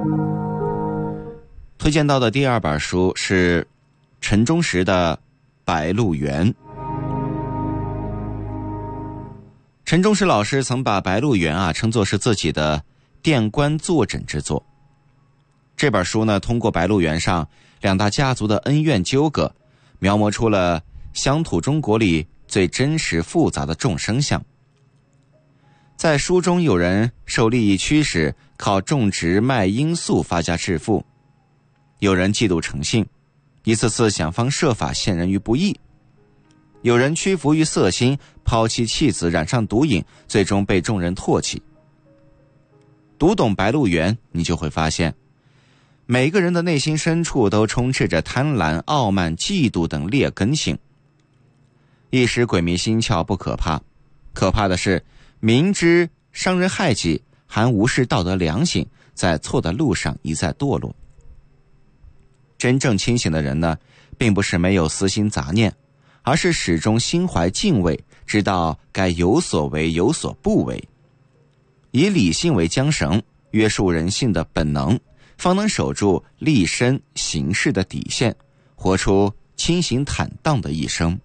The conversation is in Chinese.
推荐到的第二本书是陈忠实的《白鹿原》。陈忠实老师曾把《白鹿原》称作是自己的殿官坐枕之作。这本书呢，通过白鹿原上两大家族的恩怨纠葛，描摹出了乡土中国里最真实复杂的众生相。在书中，有人受利益驱使，靠种植卖罂粟发家致富；有人嫉妒成性，一次次想方设法陷人于不义；有人屈服于色心，抛妻弃子，染上毒瘾，最终被众人唾弃。读懂《白鹿原》，你就会发现，每个人的内心深处都充斥着贪婪、傲慢、嫉妒等劣根性。一时鬼迷心窍不可怕，可怕的是明知伤人害己，还无视道德良心，在错的路上一再堕落。真正清醒的人呢，并不是没有私心杂念，而是始终心怀敬畏，知道该有所为有所不为，以理性为缰绳，约束人性的本能，方能守住立身行事的底线，活出清醒坦荡的一生。